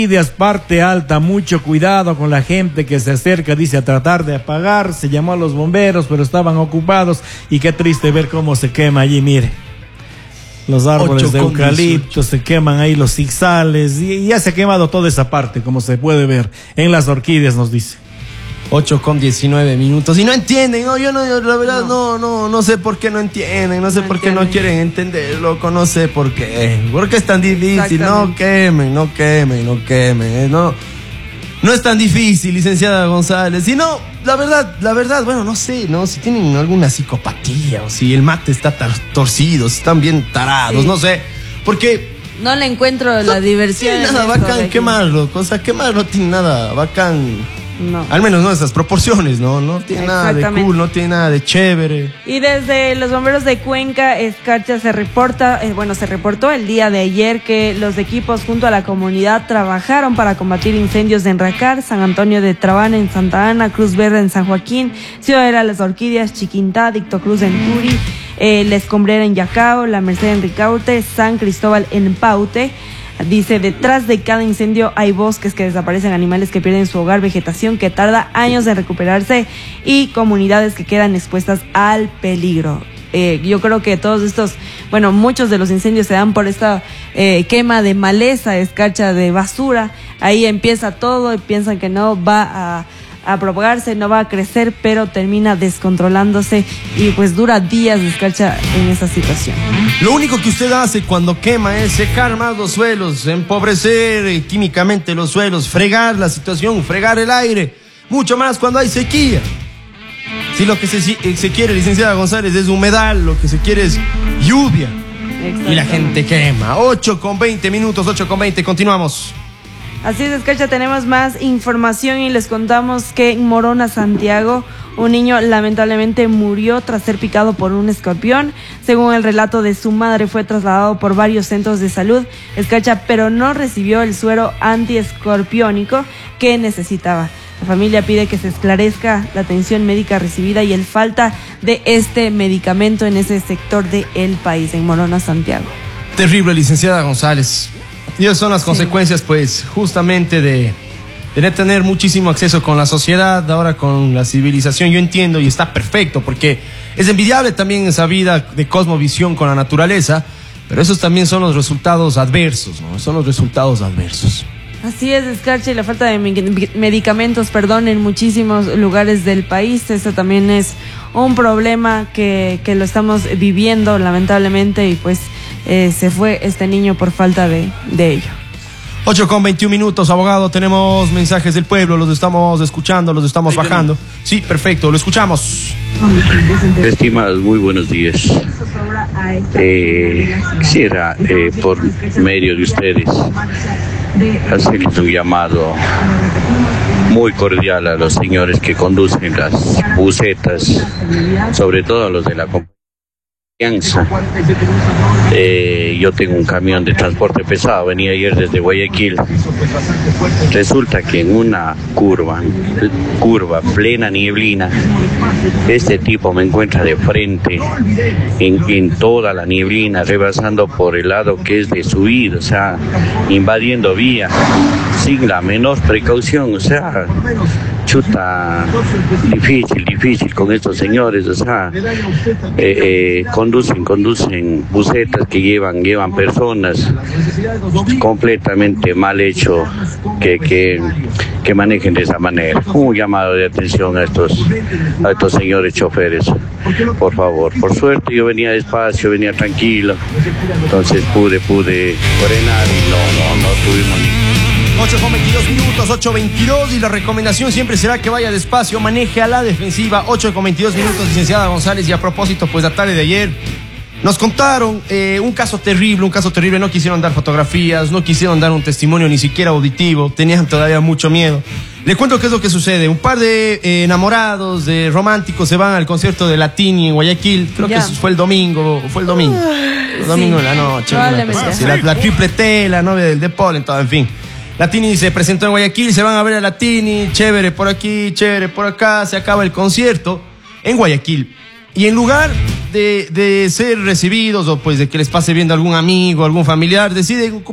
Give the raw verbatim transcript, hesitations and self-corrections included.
Parte alta, mucho cuidado con la gente que se acerca, dice, a tratar de apagar. Se llamó a los bomberos, pero estaban ocupados. Y qué triste ver cómo se quema allí, mire. Los árboles de eucalipto, se queman ahí los zigzales. Y ya se ha quemado toda esa parte, como se puede ver en las orquídeas, nos dice. ocho con diecinueve minutos. Y no entienden, no, yo no, yo, la verdad, no, no, no sé por qué no entienden, no sé no por qué entienden. No quieren entender, loco, no sé por qué. ¿Por qué es tan difícil? No quemen, no quemen, no quemen, no. No es tan difícil, licenciada González. Y no, la verdad, la verdad, bueno, no sé, ¿no? Si tienen alguna psicopatía o si el mate está torcido, si están bien tarados, sí. No sé. Porque no le encuentro no, la diversión. No tiene nada bacán quemarlo, cosa, quemar no tiene nada bacán. No. Al menos no esas proporciones, ¿no? No tiene nada de cool, no tiene nada de chévere. Y desde los bomberos de Cuenca, Escarcha, se reporta, eh, bueno, se reportó el día de ayer que los equipos junto a la comunidad trabajaron para combatir incendios de Enracar, San Antonio de Trabana en Santa Ana, Cruz Verde en San Joaquín, Ciudadela Las Orquídeas, Chiquintá, Dicto Cruz en Turi, eh, La Escombrera en Yacao, La Merced en Ricaurte, San Cristóbal en Paute. Dice, detrás de cada incendio hay bosques que desaparecen, animales que pierden su hogar, vegetación que tarda años en recuperarse y comunidades que quedan expuestas al peligro. Eh, yo creo que todos estos, bueno, muchos de los incendios se dan por esta eh, quema de maleza, escarcha de basura. Ahí empieza todo y piensan que no va a... a propagarse, no va a crecer, pero termina descontrolándose y pues dura días de escarcha en esa situación. Lo único que usted hace cuando quema es secar más los suelos, empobrecer eh, químicamente los suelos, fregar la situación, fregar el aire, mucho más cuando hay sequía. Si lo que se, se quiere, licenciada González, es humedad, lo que se quiere es lluvia y la gente quema. ocho con veinte minutos, ocho con veinte, continuamos. Así es, Escarcha, tenemos más información y les contamos que en Morona, Santiago, un niño lamentablemente murió tras ser picado por un escorpión. Según el relato de su madre, fue trasladado por varios centros de salud, Escarcha, pero no recibió el suero antiescorpiónico que necesitaba. La familia pide que se esclarezca la atención médica recibida y el falta de este medicamento en ese sector del país, en Morona, Santiago. Terrible, licenciada González. Y esas son las sí. consecuencias, pues, justamente de, de no tener muchísimo acceso con la sociedad, ahora con la civilización. Yo entiendo y está perfecto, porque es envidiable también esa vida de cosmovisión con la naturaleza, pero esos también son los resultados adversos, ¿no? Son los resultados adversos. Así es, Escarcha, y la falta de medicamentos, perdón, en muchísimos lugares del país. Eso también es un problema que, que lo estamos viviendo, lamentablemente, y pues eh, se fue este niño por falta de, de ello. ocho con veintiún minutos, abogado, tenemos mensajes del pueblo, los estamos escuchando, los estamos bajando. Sí, perfecto, lo escuchamos. Estimados, muy buenos días. Eh, quisiera, eh, por medio de ustedes, hacerles un llamado muy cordial a los señores que conducen las busetas, sobre todo a los de la confianza. Eh, yo tengo un camión de transporte pesado, venía ayer desde Guayaquil. Resulta que en una curva, curva plena nieblina, este tipo me encuentra de frente en, en toda la nieblina, rebasando por el lado que es de subida, o sea, invadiendo vía sin la menor precaución, o sea, chuta, difícil, difícil con estos señores, o sea, eh, eh, conducen, conducen busetas que llevan, llevan personas, completamente mal hecho que, que, que manejen de esa manera. Un llamado de atención a estos, a estos señores choferes, por favor. Por suerte yo venía despacio, venía tranquilo, entonces pude, pude frenar y no, no, no tuvimos ni... ocho con veintidós minutos, ocho veintidós, y la recomendación siempre será que vaya despacio, maneje a la defensiva. Ocho con veintidós minutos, licenciada González. Y a propósito, pues la tarde de ayer nos contaron eh, un caso terrible, un caso terrible. No quisieron dar fotografías, no quisieron dar un testimonio ni siquiera auditivo, tenían todavía mucho miedo. Le cuento qué es lo que sucede. Un par de eh, enamorados, de románticos, se van al concierto de Latini en Guayaquil. Creo ya. que eso fue el domingo, fue el domingo. El domingo sí, en la noche. Así, la, la triple T, la novia del De Paul, todo, en fin. Latini se presentó en Guayaquil, se van a ver a Latini, chévere por aquí, chévere por acá, se acaba el concierto en Guayaquil. Y en lugar de, de ser recibidos o pues de que les pase viendo algún amigo, algún familiar, deciden